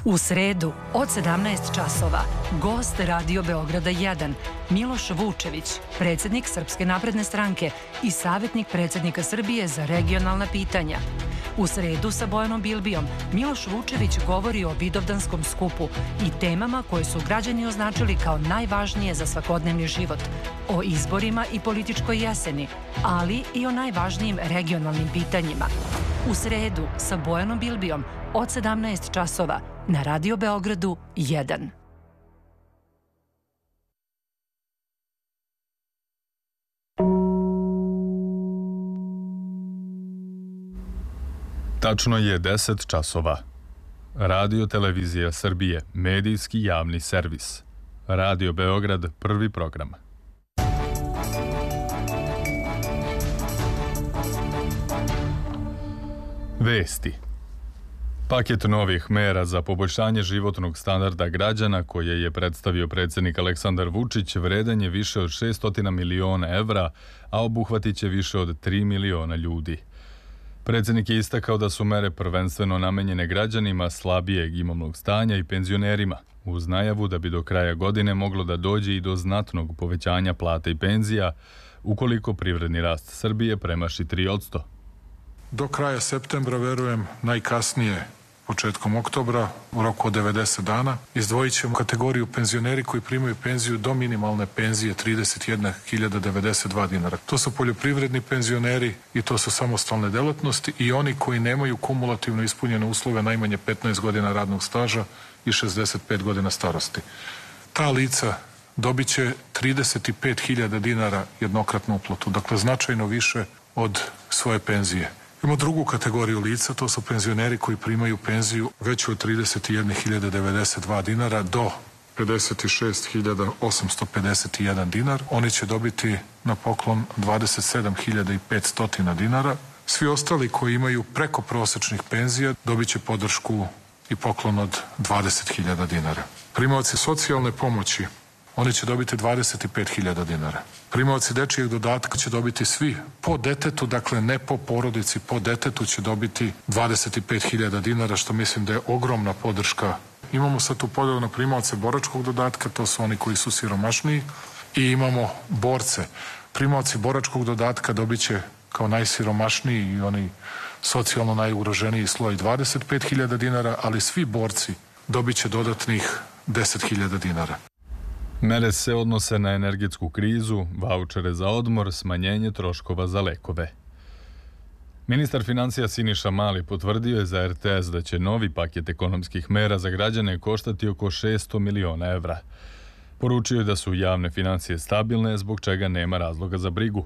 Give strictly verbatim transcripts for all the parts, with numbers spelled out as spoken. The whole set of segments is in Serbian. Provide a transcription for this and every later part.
U sredu od sedamnaest časova gost Radio Beograda jedan Miloš Vučević, predsjednik Srpske napredne stranke i savjetnik predsjednika Srbije za regionalna pitanja. U sredu sa Bojanom Bilbijom Miloš Vučević govori o Vidovdanskom skupu i temama koje su građani označili kao najvažnije za svakodnevni život, o izborima i političkoj jeseni, ali i o najvažnijim regionalnim pitanjima. U sredu sa Bojanom Bilbijom od sedamnaest časova na Radio Beogradu jedan. Tačno je deset časova. Radio Televizija Srbije, medijski javni servis. Radio Beograd, prvi program. Vesti. Paket novih mera za poboljšanje životnog standarda građana koje je predstavio predsjednik Aleksandar Vučić vredan je više od šessto miliona evra, a obuhvatit će više od tri miliona ljudi. Predsjednik je istakao da su mere prvenstveno namenjene građanima slabijeg imovnog stanja i penzionerima, uz najavu da bi do kraja godine moglo da dođe i do znatnog povećanja plata i penzija ukoliko privredni rast Srbije premaši tri posto. Do kraja septembra, verujem, najkasnije početkom oktobra, u roku od devedeset dana, izdvojit ćemo kategoriju penzioneri koji primaju penziju do minimalne penzije trideset jedna hiljada devedeset dva dinara. To su poljoprivredni penzioneri i to su samostalne delatnosti i oni koji nemaju kumulativno ispunjene uslove najmanje petnaest godina radnog staža i šezdeset pet godina starosti. Ta lica dobit će trideset pet hiljada dinara jednokratnu uplatu, dakle značajno više od svoje penzije. Imamo drugu kategoriju lica, to su penzioneri koji primaju penziju veću od trideset jedna hiljada devedeset dva dinara do pedeset šest hiljada osamsto pedeset jedan dinar. Oni će dobiti na poklon dvadeset sedam hiljada petsto dinara. Svi ostali koji imaju preko prosečnih penzija dobit će podršku i poklon od dvadeset hiljada dinara. Primaoci socijalne pomoći, oni će dobiti dvadeset pet hiljada dinara. Primaoci dečijeg dodatka će dobiti svi po detetu, dakle ne po porodici, po detetu će dobiti dvadeset pet hiljada dinara, što mislim da je ogromna podrška. Imamo sad tu podelu na primaoce boračkog dodatka, to su oni koji su siromašniji, i imamo borce. Primaoci boračkog dodatka dobit će kao najsiromašniji i oni socijalno najugroženiji sloj dvadeset pet hiljada dinara, ali svi borci dobit će dodatnih deset hiljada dinara. Mere se odnose na energetsku krizu, vaučere za odmor, smanjenje troškova za lekove. Ministar financija Siniša Mali potvrdio je za er te es da će novi paket ekonomskih mera za građane koštati oko šessto miliona evra. Poručio je da su javne financije stabilne, zbog čega nema razloga za brigu.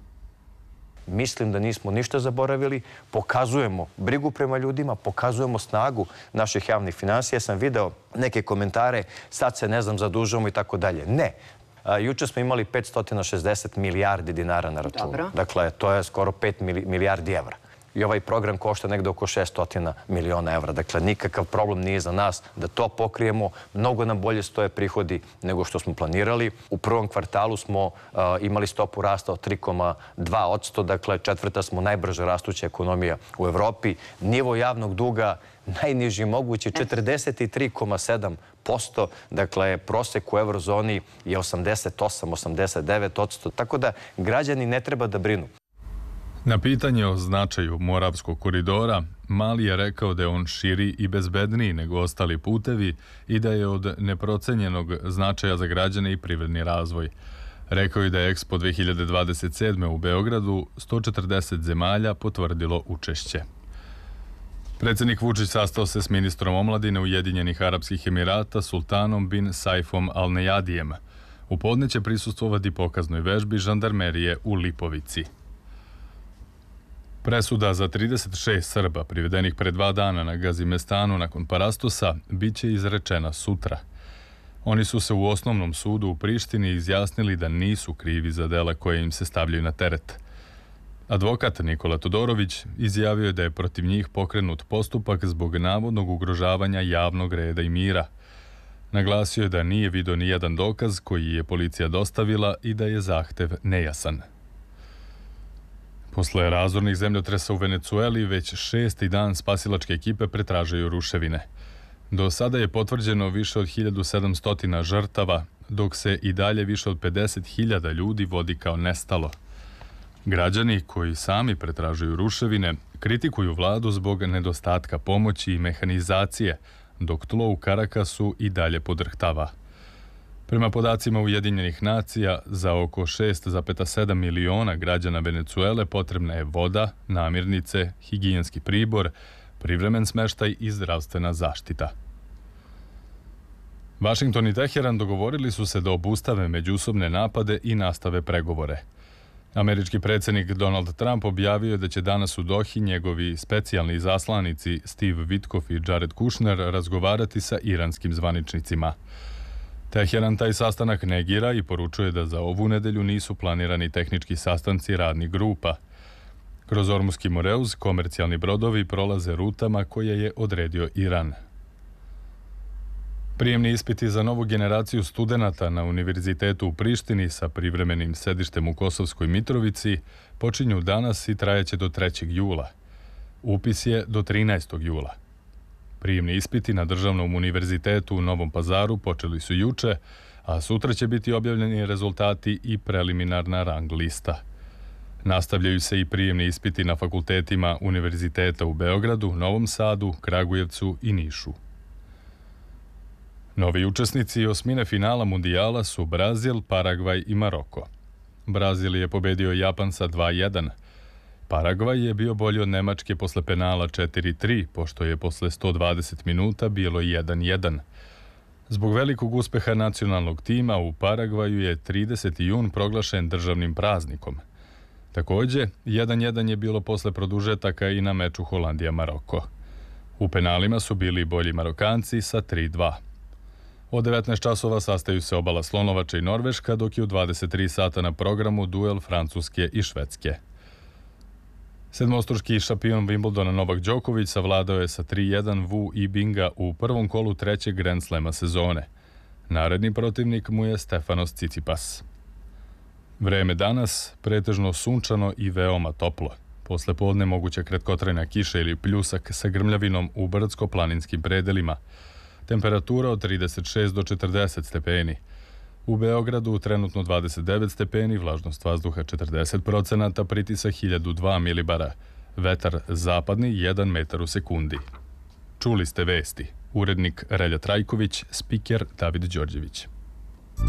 Mislim da nismo ništa zaboravili, pokazujemo brigu prema ljudima, pokazujemo snagu naših javnih financija. Sam video neke komentare, sad se ne znam, zadužujemo i tako dalje. Ne. Juče smo imali petsto šezdeset milijardi dinara na računu. Dakle, to je skoro pet milijardi evra. I ovaj program košta negde oko šesto miliona evra. Dakle, nikakav problem nije za nas da to pokrijemo. Mnogo nam bolje stoje prihodi nego što smo planirali. U prvom kvartalu smo imali stopu rasta od tri zarez dva posto. Dakle, četvrta smo najbrže rastuća ekonomija u Evropi. Nivo javnog duga najniži mogući, četrdeset tri zarez sedam posto. Dakle, prosek u eurozoni je osamdeset osam do osamdeset devet posto. Tako da građani ne treba da brinu. Na pitanje o značaju Moravskog koridora, Mali je rekao da je on širi i bezbedniji nego ostali putevi i da je od neprocenjenog značaja za građane i privredni razvoj. Rekao je da je Expo dve hiljade dvadeset sedme u Beogradu sto četrdeset zemalja potvrdilo učešće. Predsjednik Vučić sastao se s ministrom omladine Ujedinjenih Arapskih Emirata Sultanom bin Saifom Al Nejadijem. U podne će prisustvovati pokaznoj vežbi žandarmerije u Lipovici. Presuda za trideset šest Srba privedenih pre dva dana na Gazimestanu nakon Parastosa bit će izrečena sutra. Oni su se u osnovnom sudu u Prištini izjasnili da nisu krivi za dela koje im se stavljaju na teret. Advokat Nikola Todorović izjavio je da je protiv njih pokrenut postupak zbog navodnog ugrožavanja javnog reda i mira. Naglasio je da nije vidio ni jedan dokaz koji je policija dostavila i da je zahtev nejasan. Posle razornih zemljotresa u Venecueli, već šesti dan spasilačke ekipe pretražaju ruševine. Do sada je potvrđeno više od hiljadu sedamsto žrtava, dok se i dalje više od pedeset hiljada ljudi vodi kao nestalo. Građani koji sami pretražuju ruševine kritikuju vladu zbog nedostatka pomoći i mehanizacije, dok tlo u Karakasu i dalje podrhtava. Prema podacima Ujedinjenih nacija, za oko šest zarez sedam miliona građana Venecuele potrebna je voda, namirnice, higijenski pribor, privremen smeštaj i zdravstvena zaštita. Vašington i Teheran dogovorili su se da obustave međusobne napade i nastave pregovore. Američki predsjednik Donald Trump objavio je da će danas u Dohi njegovi specijalni izaslanici Steve Witkoff i Jared Kushner razgovarati sa iranskim zvaničnicima. Teheran taj sastanak negira i poručuje da za ovu nedelju nisu planirani tehnički sastanci radnih grupa. Kroz Ormuski Moreuz komercijalni brodovi prolaze rutama koje je odredio Iran. Prijemni ispiti za novu generaciju studenata na Univerzitetu u Prištini sa privremenim sedištem u Kosovskoj Mitrovici počinju danas i trajeće do trećeg jula. Upis je do trinaestog jula. Prijemni ispiti na Državnom univerzitetu u Novom Pazaru počeli su juče, a sutra će biti objavljeni rezultati i preliminarna rang lista. Nastavljaju se i prijemni ispiti na fakultetima Univerziteta u Beogradu, Novom Sadu, Kragujevcu i Nišu. Novi učesnici osmine finala mundijala su Brazil, Paragvaj i Maroko. Brazil je pobedio Japan sa dva jedan. Paragvaj je bio bolji od Nemačke posle penala četiri tri, pošto je posle sto dvadeset minuta bilo jedan jedan. Zbog velikog uspeha nacionalnog tima u Paragvaju je trideseti jun proglašen državnim praznikom. Takođe, jedan jedan je bilo posle produžetaka i na meču Holandija-Maroko. U penalima su bili bolji Marokanci sa tri dva. Od devetnaest časova sastaju se Obala Slonovača i Norveška, dok je u dvadeset tri sata na programu duel Francuske i Švedske. Sedmostruki šampion Wimbledona Novak Đoković savladao je sa tri jedan Wu Yibinga u prvom kolu trećeg Grand Slema sezone. Naredni protivnik mu je Stefanos Tsitsipas. Vreme danas pretežno sunčano i veoma toplo. Posle podne moguća kratkotrajna kiša ili pljusak sa grmljavinom u brdsko-planinskim predelima. Temperatura od trideset šest do četrdeset stepeni. U Beogradu trenutno dvadeset devet stepeni, vlažnost vazduha četrdeset procenata, pritisak hiljadu dva milibara. Vetar zapadni jedan metar u sekundi. Čuli ste vesti. Urednik Relja Trajković, spiker David Đorđević.